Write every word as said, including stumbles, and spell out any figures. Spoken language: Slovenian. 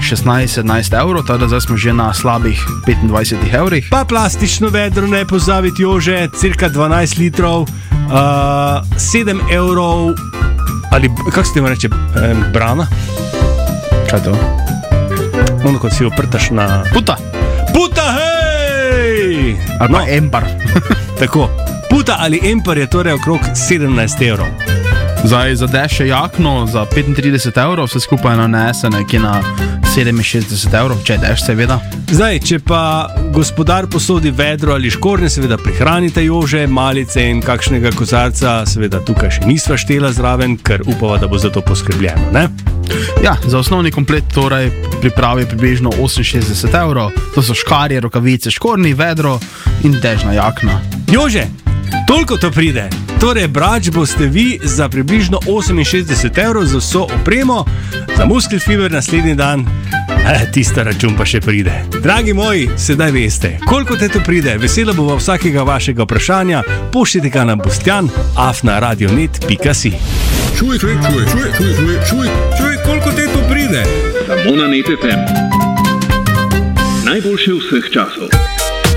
šestnajst sedemnajst evrov, tako da zdaj smo že na slabih petindvajsetih evrih. Pa plastično vedro ne pozabiti, Jože, cirka dvanajst litrov, uh, sedem evrov, ali kako se temu reče, eh, brana? Kaj to? Ono, kot si oprtaš na... Puta! Puta, hej! Ali pa no. Empar. Tako. Puta ali empar je torej okrog sedemnajst evrov. Zdaj, za deše jakno za petintrideset evrov, vse skupaj nanese nekje na sedeminšestdeset evrov, če je deš, seveda. Zdaj, če pa gospodar posodi vedro ali škornje, seveda prihranite, Jože, malice in kakšnega kozarca, seveda tukaj še nisva štela zraven, ker upava, da bo za to poskrbljeno, ne? Ja, za osnovni komplet torej pripravi približno oseminšestdeset evrov, to so škarje, rokavice, škornji, vedro in dežna jakna. Jože, toliko to pride. Torej, brač boste vi za približno oseminšestdeset evrov za vso opremo, za Muskel Fiber naslednji dan, eh, tista račun pa še pride. Dragi moji, sedaj veste, koliko te to pride, vesela bova vsakega vašega vprašanja, pošljite ga na boštjan afna radionet pika si. Čuj, čuj, čuj, čuj, čuj, čuj, čuj, čuj, koliko te to pride? Samo na Net F M. Najboljše vseh časov.